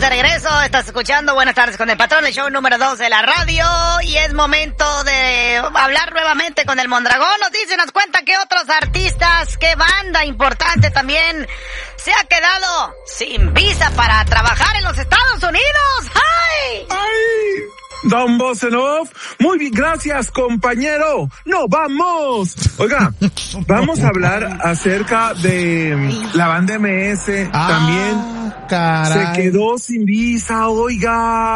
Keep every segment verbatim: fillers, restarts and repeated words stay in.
de regreso, estás escuchando Buenas Tardes con el Patrón, el show número dos de la radio, y es momento de hablar nuevamente con el Mondragón. Nos dice, nos cuenta que otros artistas, qué banda importante también se ha quedado sin visa para trabajar en los Estados Unidos. ¡Ay! ¡Ay! Don Bosenov, muy bien, gracias compañero, ¡no vamos! Oiga, vamos a hablar acerca de la banda M S, ah, también caray. Se quedó sin visa, oiga.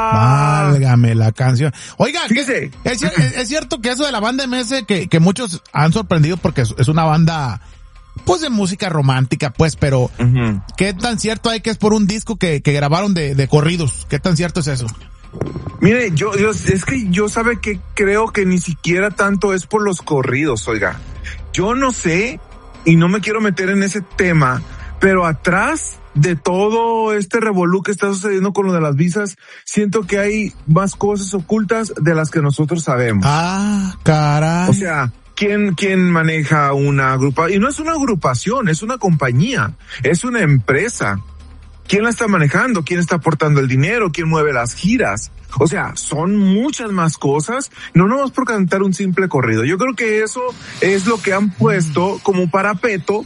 Válgame la canción. Oiga, fíjese. Es, es, es cierto que eso de la banda M S que, que muchos han sorprendido porque es, es una banda pues de música romántica, pues, pero uh-huh. ¿qué tan cierto hay que es por un disco que, que grabaron de, de corridos? ¿Qué tan cierto es eso? Mire, yo, yo, es que yo sabe que creo que ni siquiera tanto es por los corridos, oiga. Yo no sé, y no me quiero meter en ese tema, pero atrás de todo este revolú que está sucediendo con lo de las visas, siento que hay más cosas ocultas de las que nosotros sabemos. Ah, caray. O sea, ¿quién, quién maneja una agrupación? Y no es una agrupación, es una compañía, es una empresa. ¿Quién la está manejando? ¿Quién está aportando el dinero? ¿Quién mueve las giras? O sea, son muchas más cosas, no nomás por cantar un simple corrido. Yo creo que eso es lo que han puesto como parapeto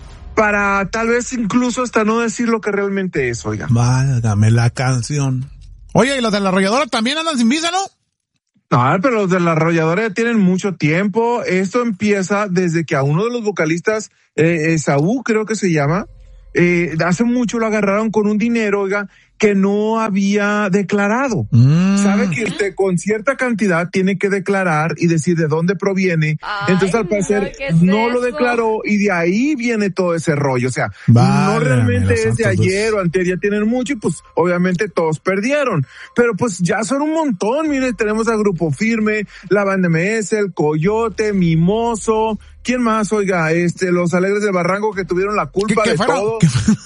para tal vez incluso hasta no decir lo que realmente es, oiga. Válgame la canción. Oye, ¿y los de la arrolladora también andan sin visa, no? No, pero los de la arrolladora ya tienen mucho tiempo. Esto empieza desde que a uno de los vocalistas, eh, Esaú creo que se llama, Eh, hace mucho lo agarraron con un dinero, oiga, que no había declarado. Mm. Sabe que usted con cierta cantidad tiene que declarar y decir de dónde proviene. Ay, entonces al parecer no, no lo declaró y de ahí viene todo ese rollo. O sea, vale, no realmente es de ayer dos. o anterior, ya tienen mucho y pues obviamente todos perdieron. Pero pues ya son un montón. Mire, tenemos a Grupo Firme, la banda M S, el Coyote, Mimoso. ¿Quién más? Oiga, este, los Alegres del Barranco que tuvieron la culpa ¿Qué, qué de fueron? todo.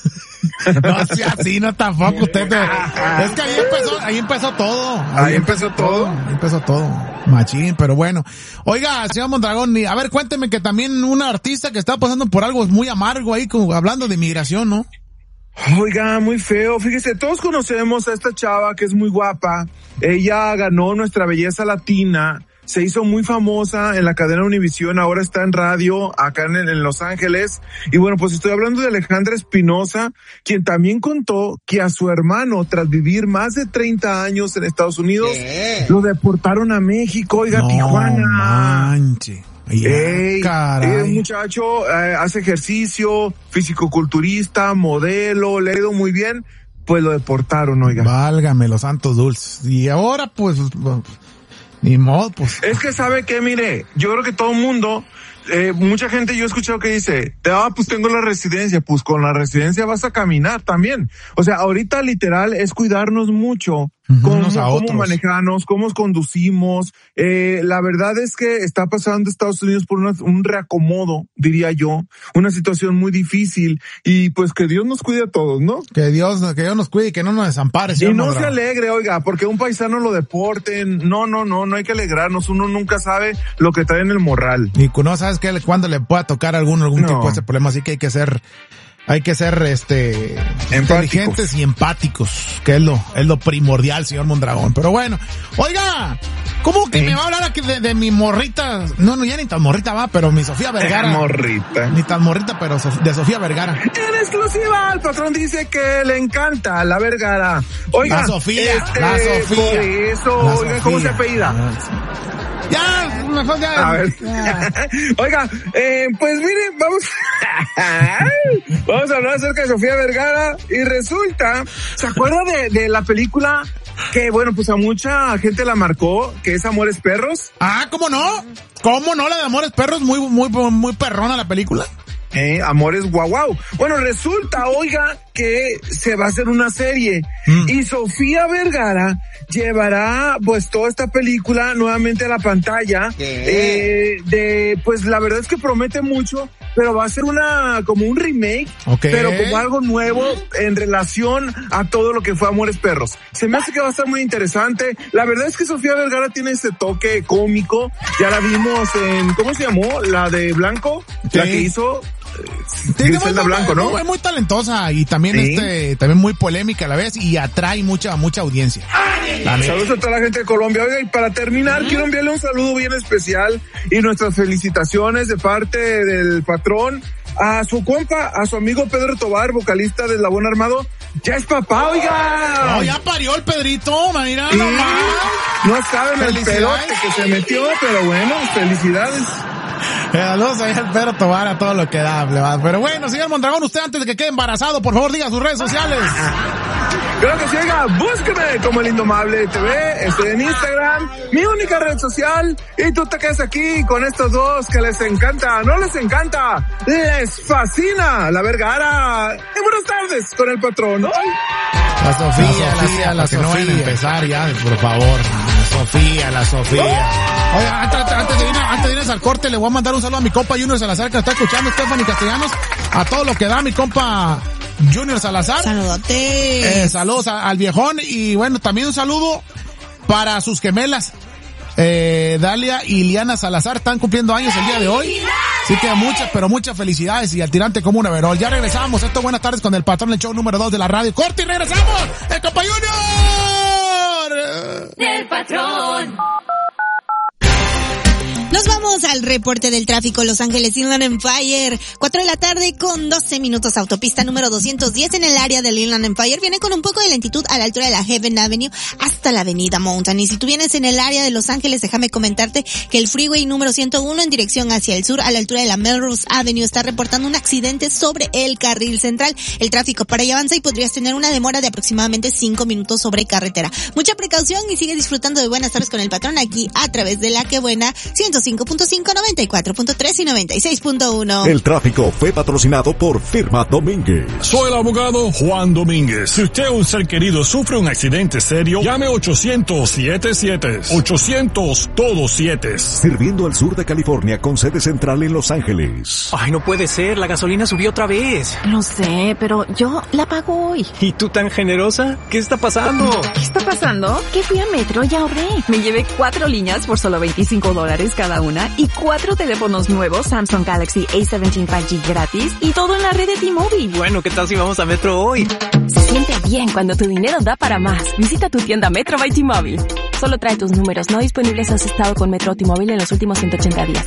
No sea así, no tampoco usted. Te... Es que ahí empezó, ahí empezó todo. Ahí, ahí empezó, empezó todo. Ahí empezó todo. Machín, pero bueno. Oiga, señor Mondragón, a ver, cuénteme que también una artista que está pasando por algo muy amargo ahí, como hablando de inmigración, ¿no? Oiga, muy feo. Fíjese, todos conocemos a esta chava que es muy guapa. Ella ganó Nuestra Belleza Latina. Se hizo muy famosa en la cadena Univisión, ahora está en radio acá en, en Los Ángeles. Y bueno, pues estoy hablando de Alejandra Espinosa, quien también contó que a su hermano, tras vivir más de treinta años en Estados Unidos, ¿qué? Lo deportaron a México, oiga, no Tijuana. Manche. Ey, el muchacho eh, hace ejercicio, fisicoculturista, modelo, le ha ido muy bien, pues lo deportaron, oiga. Válgame los santos dulces. Y ahora pues... Ni modo, pues. Es que sabe que, mire, yo creo que todo el mundo, eh, mucha gente yo he escuchado que dice, ah, pues tengo la residencia, pues con la residencia vas a caminar también. O sea, ahorita literal es cuidarnos mucho. Cómo, cómo manejarnos, cómo conducimos. Eh, la verdad es que está pasando Estados Unidos por una, un reacomodo, diría yo, una situación muy difícil y pues que Dios nos cuide a todos, ¿no? Que Dios, que Dios nos cuide y que no nos desampare. Y no se alegre, oiga, porque un paisano lo deporten. No, no, no, no hay que alegrarnos. Uno nunca sabe lo que trae en el morral. Y no sabes que cuándo le pueda tocar a alguno algún no. tipo de ese problema, así que hay que ser... Hay que ser, este, empáticos. Inteligentes y empáticos, que es lo, es lo primordial, señor Mondragón. Pero bueno, oiga, ¿cómo que ¿Eh? me va a hablar aquí de, de mi morrita? No, no, ya ni tan morrita va, pero mi Sofía Vergara. Morrita. Ni tan morrita, pero de Sofía Vergara. En exclusiva, el patrón dice que le encanta la Vergara. Oiga. La Sofía, este, la Sofía. Por eso, la oiga, Sofía. ¿Cómo se apellida? Ya, mejor ya. A ver. Ya. Oiga, eh, pues mire, vamos, vamos a hablar acerca de Sofía Vergara y resulta, ¿se acuerda de, de la película que, bueno, pues a mucha gente la marcó, que es Amores Perros? Ah, ¿cómo no? ¿Cómo no? La de Amores Perros, muy, muy, muy perrona la película. Eh, Amores guau guau. Bueno, resulta, oiga, que se va a hacer una serie mm. y Sofía Vergara llevará pues toda esta película nuevamente a la pantalla. Eh, de, pues la verdad es que promete mucho, pero va a ser una, como un remake, okay. pero como algo nuevo en relación a todo lo que fue Amores Perros. Se me hace que va a estar muy interesante. La verdad es que Sofía Vergara tiene ese toque cómico. Ya la vimos en, ¿cómo se llamó? La de Blanco, sí. la que hizo. Griselda Blanco, ¿no? Es muy talentosa y también sí. este, también muy polémica a la vez y atrae mucha, mucha audiencia. Saludos a toda la gente de Colombia. Oiga, y para terminar, quiero enviarle un saludo bien especial y nuestras felicitaciones de parte del patrón a su compa, a su amigo Pedro Tobar, vocalista de Eslabón Armado. Ya es papá, oiga. No, ya parió el Pedrito, mira, sí. No saben el pedote que se metió, pero bueno, felicidades. Saludos ahí al Pedro Tobar, a todo lo que da. Pero bueno, señor Mondragón, usted antes de que quede embarazado, por favor, diga sus redes sociales. Creo que sí, oiga, búsqueme como El Indomable T V, estoy en Instagram, mi única red social, y tú te quedas aquí con estos dos que les encanta, no les encanta, les fascina la Vergara. Y buenas tardes con el patrón. Ay. La Sofía, la Sofía, la, la Sofía. No van a empezar ya, por favor. La Sofía, la Sofía. Oh. Oiga, antes, antes, de ir, antes de irnos al corte, le voy a mandar un saludo a mi compa Junior Salazar, que está escuchando, Stephanie Castellanos, a todo lo que da mi compa Junior Salazar. Saludote. Eh, saludos a, al viejón y bueno, también un saludo para sus gemelas. Eh, Dalia y Liana Salazar están cumpliendo años el día de hoy. Así que muchas, pero muchas felicidades y al tirante como un overol. Ya regresamos. Esto Buenas Tardes con el patrón, el show número dos de la radio. ¡Corte y regresamos! ¡El compa Junior! ¡El patrón! Nos vamos al reporte del tráfico Los Ángeles Inland Empire. Cuatro de la tarde con doce minutos. Autopista número doscientos diez en el área del Inland Empire. Viene con un poco de lentitud a la altura de la Heaven Avenue hasta la avenida Mountain. Y si tú vienes en el área de Los Ángeles, déjame comentarte que el freeway número ciento uno en dirección hacia el sur a la altura de la Melrose Avenue está reportando un accidente sobre el carril central. El tráfico para allá avanza y podrías tener una demora de aproximadamente cinco minutos sobre carretera. Mucha precaución y sigue disfrutando de Buenas Tardes con el patrón aquí a través de La Que Buena ciento cinco punto cinco, noventa y cuatro punto tres y noventa y seis punto uno. El tráfico fue patrocinado por Firma Domínguez. Soy el abogado Juan Domínguez. Si usted o un ser querido sufre un accidente serio, llame ochocientos siete siete. ochocientos todo siete. Sirviendo al sur de California con sede central en Los Ángeles. Ay, no puede ser. La gasolina subió otra vez. Lo sé, pero yo la pago hoy. ¿Y tú tan generosa? ¿Qué está pasando? ¿Qué está pasando? Que fui a Metro y ahorré. Me llevé cuatro líneas por solo veinticinco dólares cada una y cuatro teléfonos nuevos Samsung Galaxy A diecisiete cinco G gratis y todo en la red de T-Mobile. Bueno, ¿qué tal si vamos a Metro hoy? Se siente bien cuando tu dinero da para más. Visita tu tienda Metro by T-Mobile. Solo trae tus números no disponibles si has estado con Metro o T-Mobile en los últimos ciento ochenta días.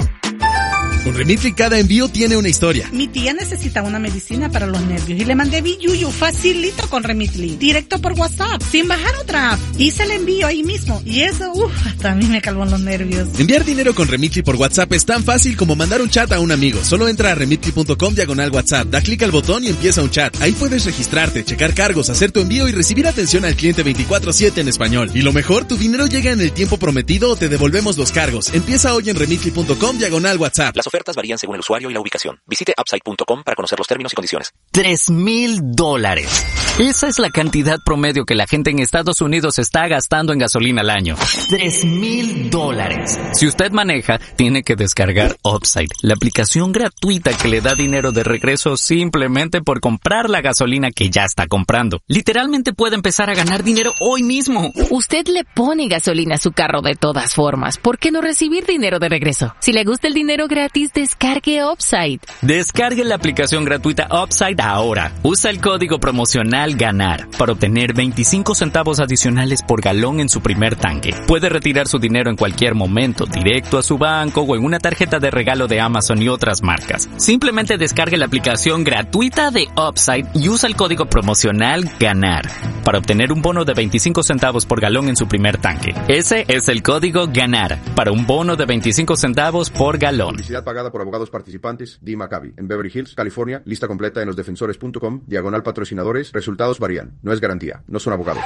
Con Remitly cada envío tiene una historia. Mi tía necesitaba una medicina para los nervios y le mandé Biyuyu facilito con Remitly, directo por WhatsApp, sin bajar otra app. Hice el envío ahí mismo y eso, uff, hasta a mí me calmó los nervios. Enviar dinero con Remitly por WhatsApp es tan fácil como mandar un chat a un amigo. Solo entra a remitly punto com diagonal WhatsApp, da clic al botón y empieza un chat. Ahí puedes registrarte, checar cargos, hacer tu envío y recibir atención al cliente veinticuatro siete en español. Y lo mejor, tu dinero llega en el tiempo prometido o te devolvemos los cargos. Empieza hoy en remitly punto com diagonal WhatsApp. Las ofertas varían según el usuario y la ubicación. Visite upside punto com para conocer los términos y condiciones. Tres mil dólares. Esa es la cantidad promedio que la gente en Estados Unidos está gastando en gasolina al año. Tres mil dólares. Si usted maneja, tiene que descargar Upside, la aplicación gratuita que le da dinero de regreso simplemente por comprar la gasolina que ya está comprando. Literalmente puede empezar a ganar dinero hoy mismo. Usted le pone gasolina a su carro de todas formas. ¿Por qué no recibir dinero de regreso? Si le gusta el dinero gratis, descargue Upside. Descargue la aplicación gratuita Upside ahora. Usa el código promocional GANAR para obtener veinticinco centavos adicionales por galón en su primer tanque. Puede retirar su dinero en cualquier momento, directo a su banco o en una tarjeta de regalo de Amazon y otras marcas. Simplemente descargue la aplicación gratuita de Upside y usa el código promocional GANAR para obtener un bono de veinticinco centavos por galón en su primer tanque. Ese es el código GANAR para un bono de veinticinco centavos por galón. Publicidad pagada por abogados participantes, D. Maccabi, en Beverly Hills, California. Lista completa en losdefensores punto com, diagonal patrocinadores. Resultados varían. No es garantía. No son abogados.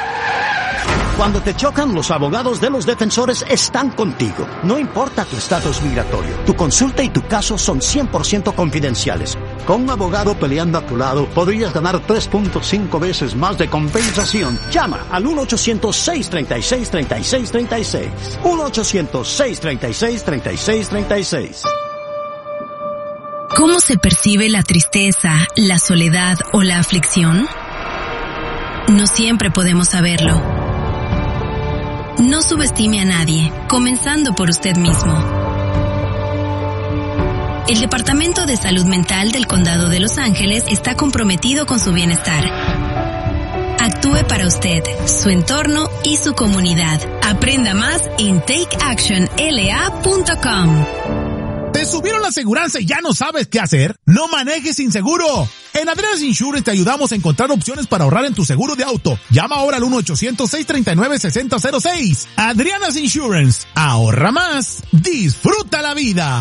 Cuando te chocan, los abogados de Los Defensores están contigo. No importa tu estatus migratorio. Tu consulta y tu caso son cien por ciento confidenciales. Con un abogado peleando a tu lado, podrías ganar tres punto cinco veces más de compensación. Llama al uno ochocientos, seis treinta y seis, treinta y seis treinta y seis. uno ochocientos, seis treinta y seis, treinta y seis treinta y seis. ¿Cómo se percibe la tristeza, la soledad o la aflicción? No siempre podemos saberlo. No subestime a nadie, comenzando por usted mismo. El Departamento de Salud Mental del Condado de Los Ángeles está comprometido con su bienestar. Actúe para usted, su entorno y su comunidad. Aprenda más en take action l a punto com. ¿Te subieron la aseguranza y ya no sabes qué hacer? ¡No manejes inseguro! En Adriana's Insurance te ayudamos a encontrar opciones para ahorrar en tu seguro de auto. Llama ahora al uno ochocientos, seis tres nueve, seis cero cero seis. Adriana's Insurance. Ahorra más. Disfruta la vida.